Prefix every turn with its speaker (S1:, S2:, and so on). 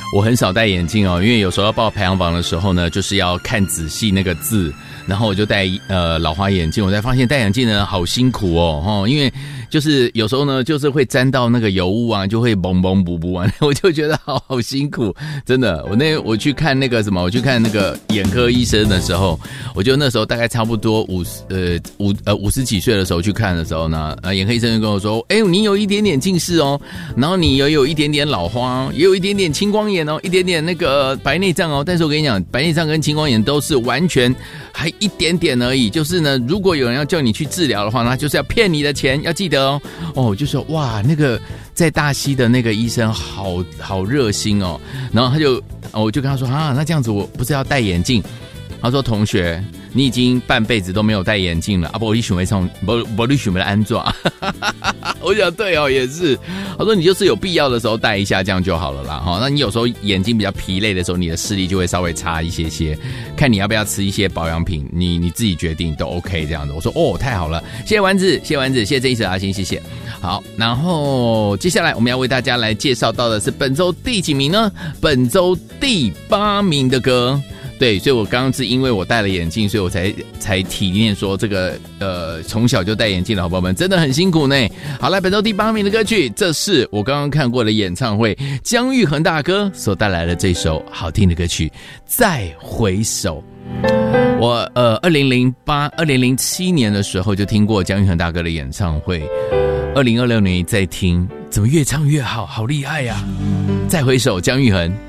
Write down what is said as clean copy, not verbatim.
S1: 我很少戴眼镜哦，因为有时候要报排行榜的时候呢，就是要看仔细那个字，然后我就戴老花眼镜，我才发现戴眼镜呢好辛苦哦，因为就是有时候呢就是会沾到那个油污啊，就会嘣嘣补补啊，我就觉得好辛苦，真的。我去看那个什么，我去看那个眼科医生的时候，我就那时候大概差不多50几岁的时候去看的时候呢，眼科医生就跟我说，你有一点点近视哦，然后你也有一点点老花，也有一点点青光眼哦，一点点那个白内障哦。但是我跟你讲，白内障跟青光眼都是完全还一点点而已。就是呢，如果有人要叫你去治疗的话，那就是要骗你的钱，要记得哦。我就说哇，那个在大溪的那个医生好热心哦。然后我就跟他说那这样子我不是要戴眼镜？他说同学，你已经半辈子都没有戴眼镜了，不，你想要安装。我想对哦，也是。他说你就是有必要的时候戴一下，这样就好了啦。那你有时候眼睛比较疲累的时候，你的视力就会稍微差一些，看你要不要吃一些保养品，你自己决定都 OK 这样子。我说太好了，谢谢丸子，谢谢这一次阿星，谢谢。好，然后接下来我们要为大家来介绍到的是本周第几名呢？本周第8名的歌。对，所以我刚刚是因为我戴了眼镜，所以我才体验说这个从小就戴眼镜的好朋友们真的很辛苦呢。好，来本周第8名的歌曲，这是我刚刚看过的演唱会，姜育恒大哥所带来的这首好听的歌曲《再回首》。我2007年的时候就听过姜育恒大哥的演唱会，2026年再听，怎么越唱越好，好厉害呀！再回首，姜育恒。